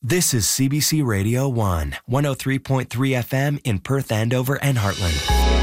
This is CBC Radio 1, 103.3 FM in Perth, Andover, and Heartland.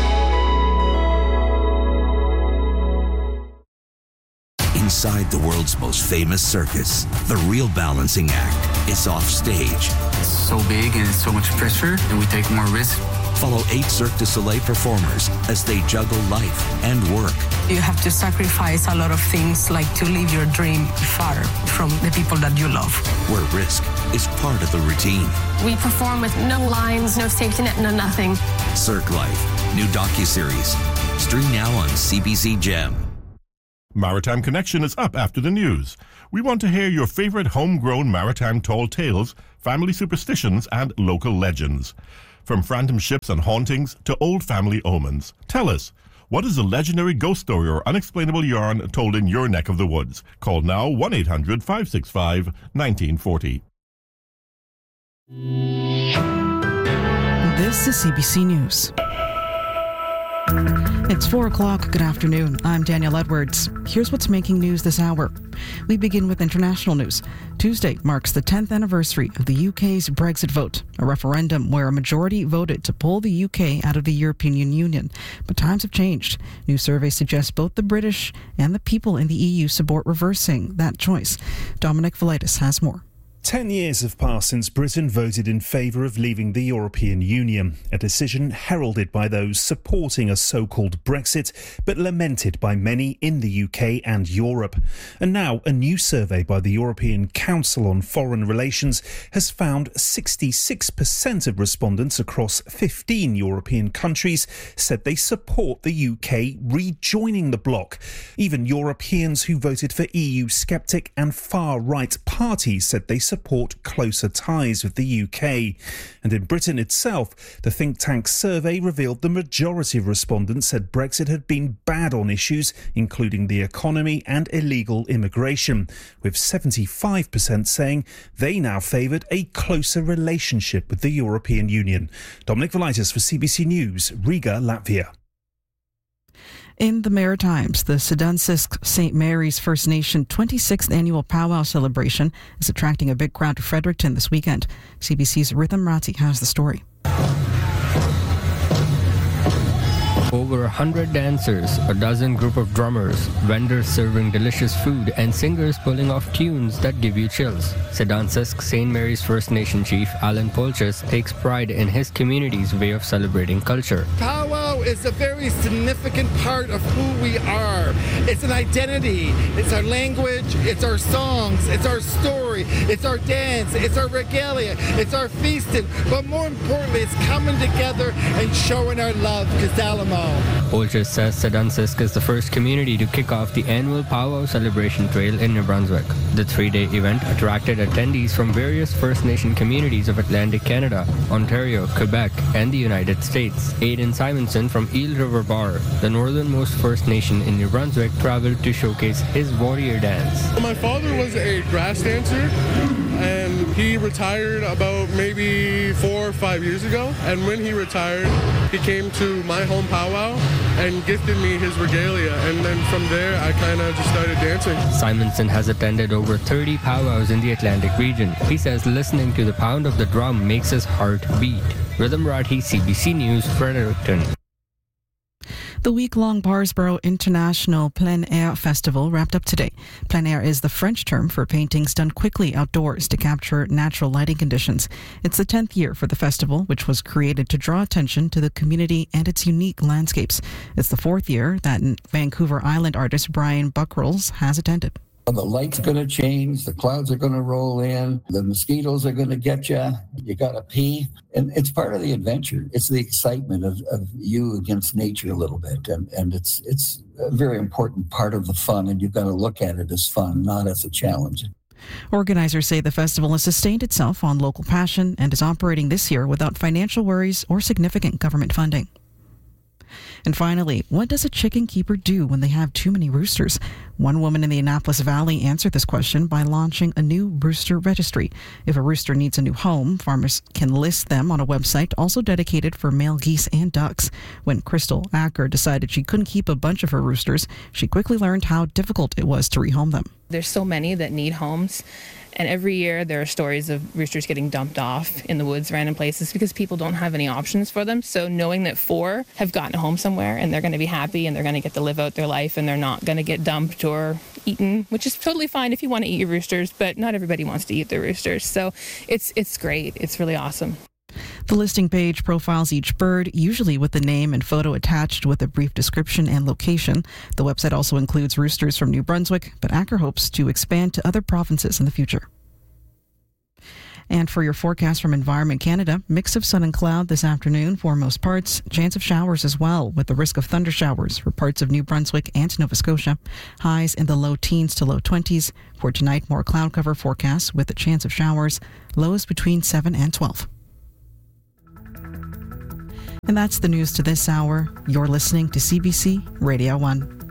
Inside the world's most famous circus, the real balancing act is off stage. It's so big and it's so much pressure and we take more risk. Follow 8 Cirque du Soleil performers as they juggle life and work. You have to sacrifice a lot of things, like to live your dream far from the people that you love. Where risk is part of the routine. We perform with no lines, no safety net, no nothing. Cirque Life, new docuseries. Stream now on CBC Gem. Maritime Connection is up after the news. We want to hear your favorite homegrown maritime tall tales, family superstitions, and local legends. From phantom ships and hauntings to old family omens. Tell us, what is a legendary ghost story or unexplainable yarn told in your neck of the woods? Call now 1-800-565-1940. This is CBC News. It's 4 o'clock. Good afternoon. I'm Danielle Edwards. Here's what's making news this hour. We begin with international news. Tuesday marks the 10th anniversary of the UK's Brexit vote, a referendum where a majority voted to pull the UK out of the European Union. But times have changed. New surveys suggest both the British and the people in the EU support reversing that choice. Dominic Velitis has more. 10 years have passed since Britain voted in favour of leaving the European Union, a decision heralded by those supporting a so-called Brexit, but lamented by many in the UK and Europe. And now a new survey by the European Council on Foreign Relations has found 66% of respondents across 15 European countries said they support the UK rejoining the bloc. Even Europeans who voted for EU sceptic and far-right parties said they support closer ties with the UK. And in Britain itself, the think tank survey revealed the majority of respondents said Brexit had been bad on issues including the economy and illegal immigration, with 75% saying they now favoured a closer relationship with the European Union. Dominic Velitis for CBC News, Riga, Latvia. In the Maritimes, the Sedunsisk St. Mary's First Nation 26th annual powwow celebration is attracting a big crowd to Fredericton this weekend. CBC's Rhythm Ratti has the story. Over 100 dancers, a dozen group of drummers, vendors serving delicious food, and singers pulling off tunes that give you chills. Sedunsisk St. Mary's First Nation Chief Alan Polchas takes pride in his community's way of celebrating culture. Powwow is a very significant part of who we are. It's an identity. It's our language. It's our songs. It's our story. It's our dance. It's our regalia. It's our feasting. But more importantly, it's coming together and showing our love, Kazalamo. Polchas says Sedunsisk is the first community to kick off the annual powwow celebration trail in New Brunswick. The 3-day event attracted attendees from various First Nation communities of Atlantic Canada, Ontario, Quebec, and the United States. Aidan Simonson from Eel River Bar, the northernmost First Nation in New Brunswick, traveled to showcase his warrior dance. My father was a grass dancer, and he retired about maybe 4 or 5 years ago. And when he retired, he came to my home powwow and gifted me his regalia. And then from there, I kind of just started dancing. Simonson has attended over 30 powwows in the Atlantic region. He says listening to the pound of the drum makes his heart beat. Rhythm Rathi, CBC News, Fredericton. The week-long Parsborough International Plein Air Festival wrapped up today. Plein air is the French term for paintings done quickly outdoors to capture natural lighting conditions. It's the 10th year for the festival, which was created to draw attention to the community and its unique landscapes. It's the 4th year that Vancouver Island artist Brian Buckles has attended. The light's going to change, the clouds are going to roll in, the mosquitoes are going to get you got to pee. And it's part of the adventure. It's the excitement of you against nature a little bit. And it's a very important part of the fun, and you've got to look at it as fun, not as a challenge. Organizers say the festival has sustained itself on local passion and is operating this year without financial worries or significant government funding. And finally, what does a chicken keeper do when they have too many roosters? One woman in the Annapolis Valley answered this question by launching a new rooster registry. If a rooster needs a new home, farmers can list them on a website also dedicated for male geese and ducks. When Crystal Acker decided she couldn't keep a bunch of her roosters, she quickly learned how difficult it was to rehome them. There's so many that need homes. And every year there are stories of roosters getting dumped off in the woods, random places, because people don't have any options for them. So knowing that 4 have gotten a home somewhere and they're going to be happy and they're going to get to live out their life and they're not going to get dumped or eaten, which is totally fine if you want to eat your roosters, but not everybody wants to eat their roosters. So it's great. It's really awesome. The listing page profiles each bird, usually with the name and photo attached with a brief description and location. The website also includes roosters from New Brunswick, but Acker hopes to expand to other provinces in the future. And for your forecast from Environment Canada, mix of sun and cloud this afternoon for most parts. Chance of showers as well, with the risk of thunder showers for parts of New Brunswick and Nova Scotia. Highs in the low teens to low 20s. For tonight, more cloud cover forecast with a chance of showers. Lows between 7 and 12. And that's the news to this hour. You're listening to CBC Radio 1.